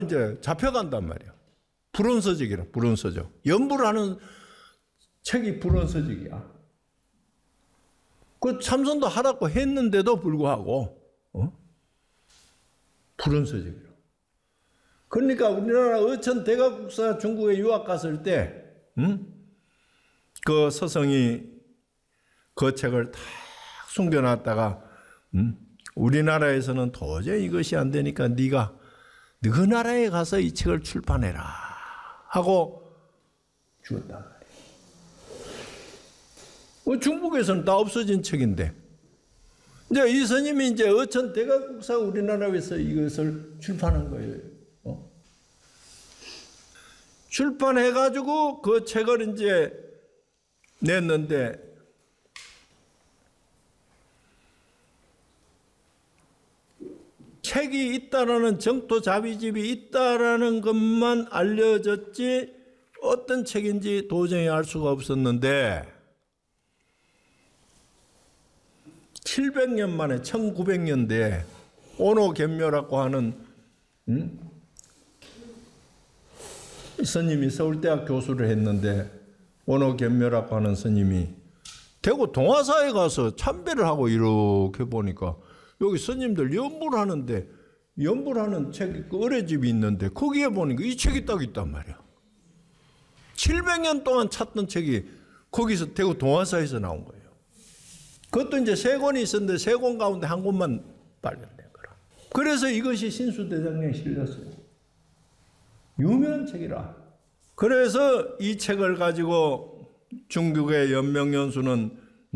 이제 잡혀간단 말이에요. 불온서적이라, 불온서적. 연부를 하는 책이 불온서적이야. 그 참선도 하라고 했는데도 불구하고, 불온서적이라. 그러니까 우리나라 어천 대가국사 중국에 유학 갔을 때, 그 서성이 그 책을 탁 숨겨놨다가, 우리나라에서는 도저히 이것이 안 되니까 네가 너 나라에 가서 이 책을 출판해라 하고 주었단 말이에요. 중국에서는 다 없어진 책인데, 이제 이 스님이 이제 어천 대가국사 우리나라에서 이것을 출판한 거예요. 출판해가지고 그 책을 이제 냈는데, 책이 있다라는, 정토 자비집이 있다라는 것만 알려졌지 어떤 책인지 도저히 알 수가 없었는데, 700년 만에 1900년대에 오노견묘라고 하는 스님이 서울대학 교수를 했는데, 오노견묘라고 하는 스님이 대구 동화사에 가서 참배를 하고 이렇게 보니까 여기 스님들 연불 하는데, 연불 하는 책이 그 의뢰집이 있는데 거기에 보니까 이 책이 딱 있단 말이야. 700년 동안 찾던 책이 거기서 대구 동화사에서 나온 거예요. 그것도 이제 세 권이 있었는데 세 권 가운데 한 권만 발견된 거라. 그래서 이것이 신수대장경에 실렸어요. 유명한 책이라. 그래서 이 책을 가지고 중국의 연명연수는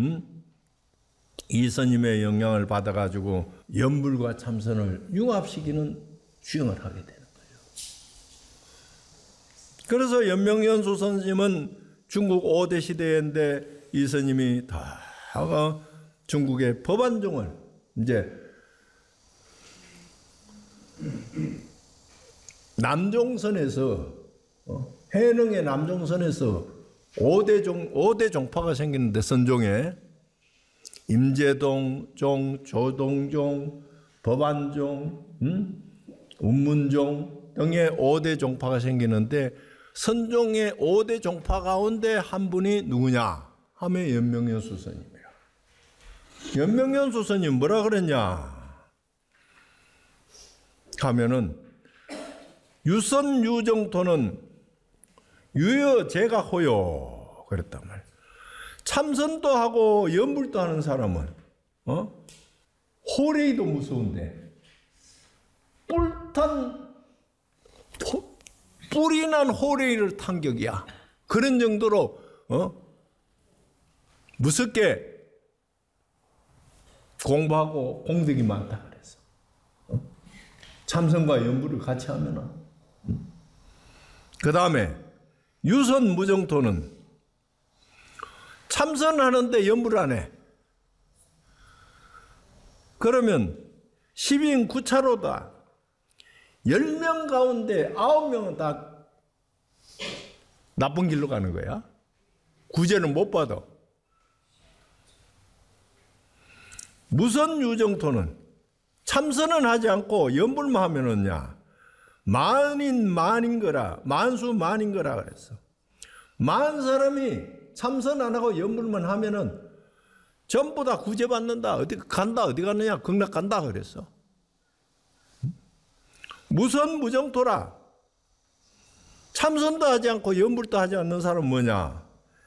이 스님의 영향을 받아가지고 연불과 참선을 융합시키는 주영을 하게 되는 거예요. 그래서 연명연수 스님은 중국 5대 시대인데 이 스님이 다가 중국의 법안종을 이제 남종선에서 해능의 남종선에서 5대 종파가 생기는데, 선종에 임재동 종, 조동종, 법안종, 운문종 등의 5대 종파가 생기는데, 선종의 5대 종파 가운데 한 분이 누구냐 하면 연명연수 스님이에요. 연명연수 스님 뭐라 그랬냐 하면은, 유선유정토는 유여 제가 호요 그랬단 말이에요. 참선도 하고 연불도 하는 사람은 호레이도 무서운데, 뿔이 난 호레이를 탄 격이야. 그런 정도로 무섭게 공부하고 공덕이 많다 그랬어. 참선과 연불을 같이 하면은. 그 다음에 유선무정토는 참선하는데 연불 안 해. 그러면 10인 9차로다. 10명 가운데 9명은 다 나쁜 길로 가는 거야. 구제는 못 받아. 무선유정토는 참선은 하지 않고 연불만 하면은야, 만인 거라, 만수 만인 거라 그랬어. 만 사람이 참선 안 하고 연불만 하면은 전부 다 구제받는다. 어디 간다, 어디 가느냐, 극락 간다 그랬어. 무선무정토라. 참선도 하지 않고 연불도 하지 않는 사람은 뭐냐?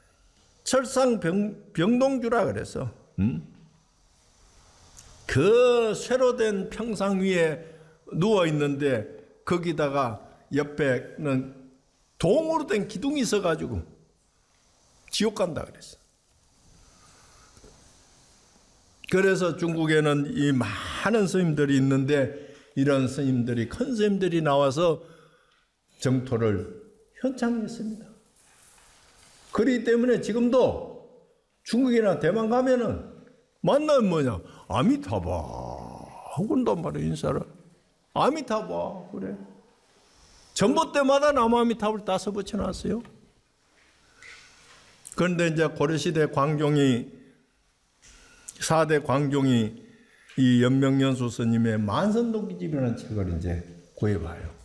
철상병동주라 그랬어. 그 쇠로 된 평상 위에 누워 있는데 거기다가 옆에는 동으로 된 기둥이 있어가지고 지옥 간다 그랬어. 그래서 중국에는 이 많은 스님들이 있는데, 이런 스님들이, 큰 스님들이 나와서 정토를 현창했습니다. 그렇기 때문에 지금도 중국이나 대만 가면은 만나면 뭐냐? 아미타바 하고 온단 말이야, 인사를. 아미타바, 그래. 전봇대마다 나무아미타바를 5 붙여놨어요. 그런데 이제 고려시대 광종이, 4대 광종이 이 연명연수 스님의 만선독기집이라는 책을 이제 구해봐요.